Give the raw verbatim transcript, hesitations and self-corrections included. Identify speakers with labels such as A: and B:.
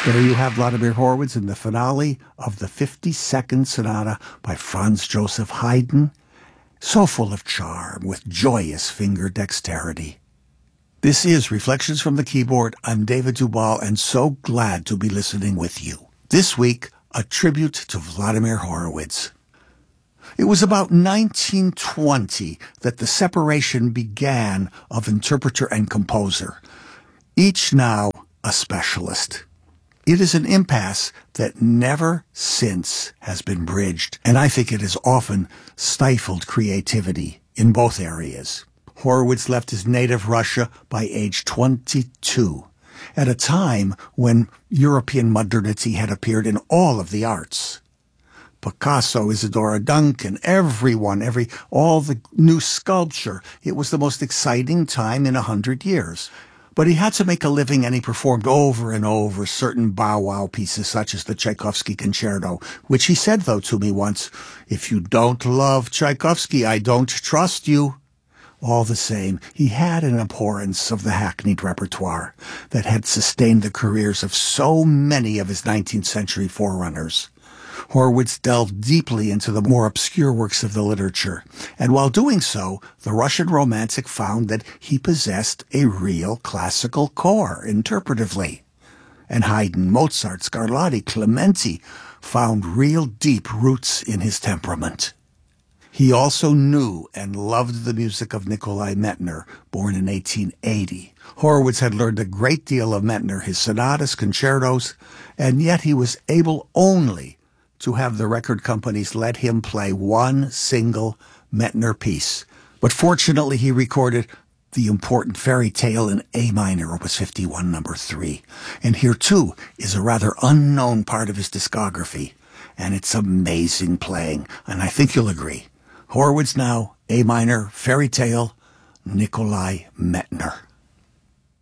A: There you have Vladimir Horowitz in the finale of the fifty-second Sonata by Franz Joseph Haydn, so full of charm with joyous finger dexterity. This is Reflections from the Keyboard. I'm David Dubal, and so glad to be listening with you. This week, a tribute to Vladimir Horowitz. It was about nineteen twenty that the separation began of interpreter and composer, each now a specialist. It is an impasse that never since has been bridged, and I think it has often stifled creativity in both areas. Horowitz left his native Russia by age twenty-two, at a time when European modernity had appeared in all of the arts. Picasso, Isadora Duncan, everyone, every, all the new sculpture. It was the most exciting time in a hundred years. But he had to make a living, and he performed over and over certain bow-wow pieces, such as the Tchaikovsky Concerto, which he said, though, to me once, "If you don't love Tchaikovsky, I don't trust you." All the same, he had an abhorrence of the hackneyed repertoire that had sustained the careers of so many of his nineteenth century forerunners. Horowitz delved deeply into the more obscure works of the literature, and while doing so, the Russian romantic found that he possessed a real classical core, interpretively. And Haydn, Mozart, Scarlatti, Clementi found real deep roots in his temperament. He also knew and loved the music of Nikolai Medtner, born in eighteen eighty. Horowitz had learned a great deal of Medtner, his sonatas, concertos, and yet he was able only to have the record companies let him play one single Medtner piece. But fortunately, he recorded the important fairy tale in A minor, Opus fifty-one, number three. And here, too, is a rather unknown part of his discography. And it's amazing playing, and I think you'll agree. Horowitz now, A minor, fairy tale, Nikolai Medtner.